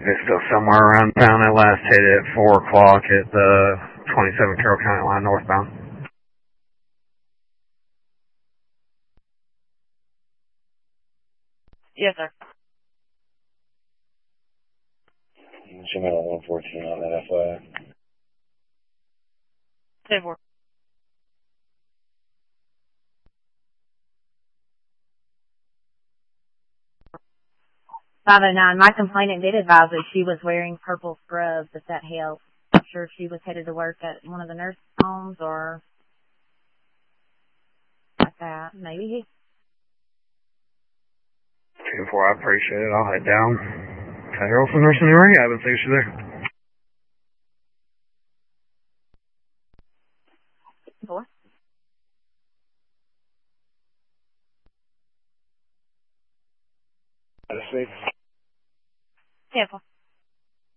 It's still somewhere around town. I last hit it at 4 o'clock at the 27 Carroll County line northbound. Yes, sir. Show me on 114 on that FYI. 10-4. My complainant did advise that she was wearing purple scrubs, if that helps. I'm sure she was headed to work at one of the nursing homes or like that. Maybe. 2-4, I appreciate it. I'll head down. Carroll from nursing and rehab and see if she's there. 4. That's me. 10-4.